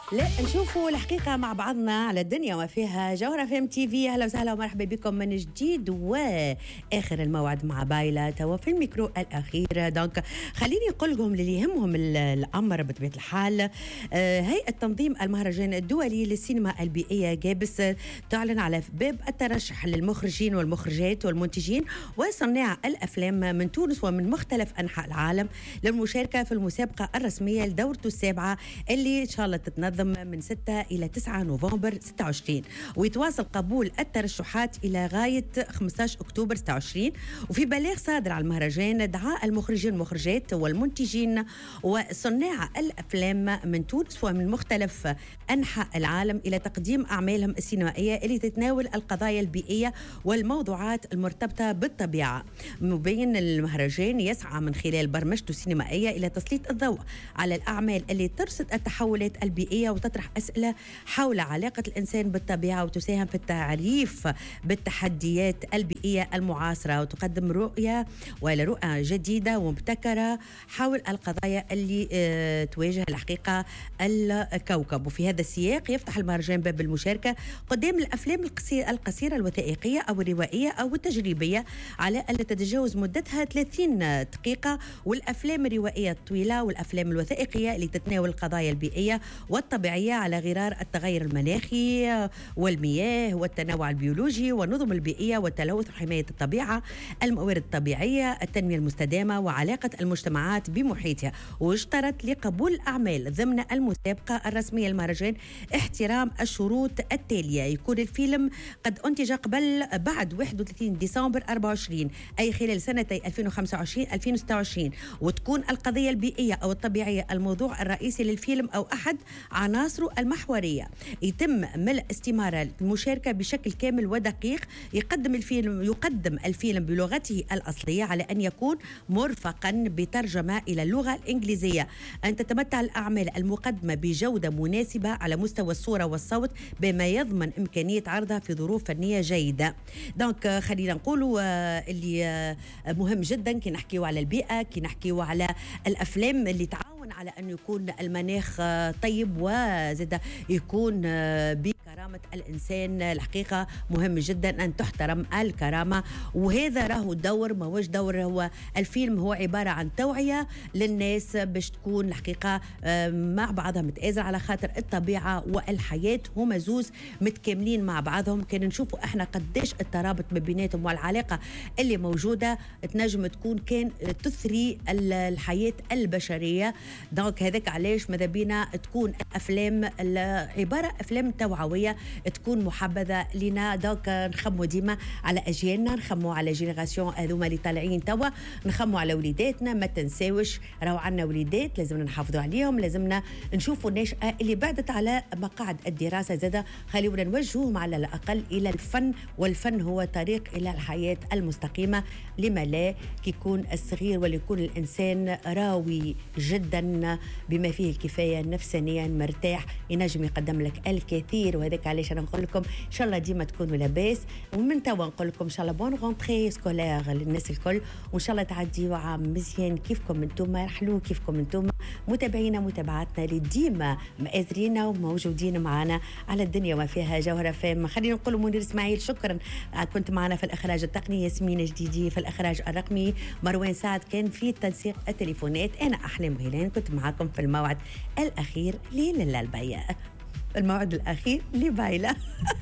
لا نشوفوا الحقيقة مع بعضنا على الدنيا وفيها جوهرة في MTV. أهلا وسهلا ومرحبا بكم من جديد وآخر الموعد مع بايلة توا في الميكرو الأخير. دونك خليني نقول لهم اللي يهمهم الأمر بطبيعة الحال. هيئة تنظيم المهرجان الدولي للسينما البيئية جابس تعلن على باب الترشح للمخرجين والمخرجات والمنتجين وصناع الأفلام من تونس ومن مختلف أنحاء العالم للمشاركة في المسابقة الرسمية لدورته السابعة اللي إن شاء الله تتنظم من 6 إلى 9 نوفمبر 26، ويتواصل قبول الترشحات إلى غاية 15 أكتوبر 26. وفي بلاغ صادر على المهرجان دعا المخرجين والمخرجات والمنتجين وصناع الأفلام من تونس ومن مختلف أنحاء العالم إلى تقديم أعمالهم السينمائية اللي تتناول القضايا البيئية والموضوعات المرتبطة بالطبيعة. مبين المهرجان يسعى من خلال برمجته السينمائية إلى تسليط الضوء على الأعمال اللي ترصد التحولات البيئية وتطرح أسئلة حول علاقة الإنسان بالطبيعة وتساهم في التعريف بالتحديات البيئية المعاصرة وتقدم رؤية جديدة ومبتكرة حول القضايا اللي تواجه الحقيقة الكوكب. وفي هذا السياق يفتح المهرجان باب المشاركة قدام الأفلام القصيرة الوثائقية أو الروائية أو التجريبية على ألا تتجاوز مدتها 30 دقيقة، والأفلام الروائية الطويلة والأفلام الوثائقية اللي تتناول القضايا البيئية والطبيعية على غرار التغير المناخي والمياه والتنوع البيولوجي والنظم البيئية والتلوث وحماية الطبيعة، الموارد الطبيعية، التنمية المستدامة وعلاقة المجتمعات بمحيطها. واشترط لقبول الأعمال ضمن المسابقة الرسمية المهرجان احترام الشروط التالية: يكون الفيلم قد أنتج بعد 31 ديسمبر 24 أي خلال سنتي 2025-2026، وتكون القضية البيئية أو الطبيعية الموضوع الرئيسي للفيلم أو أحد عناصره المحورية. يتم ملء استمارة المشاركة بشكل كامل ودقيق. يقدم الفيلم بلغته الأصلية على أن يكون مرفقا بترجمة إلى اللغة الإنجليزية، أن تتمتع الأعمال المقدمة بجودة مناسبة على مستوى الصورة والصوت بما يضمن إمكانية عرضها في ظروف فنية جيدة. دونك خلينا نقولوا اللي مهم جدا كي نحكيوا على البيئة، كي نحكيوا على الأفلام اللي تعاون على أن يكون المناخ طيب وزاد يكون بكرامة الإنسان. الحقيقة مهم جدا أن تحترم الكرامة، وهذا راهو الدور. ما هوش دور، هو الفيلم هو عبارة عن توعية للناس باش تكون الحقيقة مع بعضها متآزر، على خاطر الطبيعة والحياة هما زوز متكاملين مع بعضهم. كان نشوفوا احنا قديش الترابط ما بيناتهم والعلاقة اللي موجودة تنجم تكون كان تثري الحياة البشرية. دونك هذاك علاش ماذا بينا تكون افلام عباره افلام توعويه تكون محبذه لنا. دونك نخمو ديما على اجيالنا، نخمو على جينيراسيون هذوما اللي طالعين توا، نخمو على وليداتنا. ما تنساوش راهو عندنا وليدات لازمنا نحافظوا عليهم، لازمنا نشوفوا الناشئه اللي بعدت على مقاعد الدراسه زاده خليونا نوجههم على الاقل الى الفن، والفن هو طريق الى الحياه المستقيمه. لما لا كي يكون الصغير وليكون الانسان راوي جدا بما فيه الكفايه نفسانيا مرتاح ينجم يقدم لك الكثير. وهذاك علاش انا نقول لكم ان شاء الله ديما تكونوا لاباس، ومن توا نقول لكم ان شاء الله بون رونتري سكولير للناس الكل، وان شاء الله تعديوا عام مزيان كيفكم انتم، رحلوا كيفكم انتم متابعينا متابعاتنا اللي ديما مآزرين وموجودين معنا على الدنيا وفيها جوهرة فام. خلينا نقول منير اسماعيل شكرا، كنت معنا في الاخراج التقني، ياسمين جديدي في الاخراج الرقمي، مروان سعد كان في تنسيق التليفونات، انا احلام غيلان كنت معكم في الموعد الأخير للبيع، الموعد الأخير لبايلة.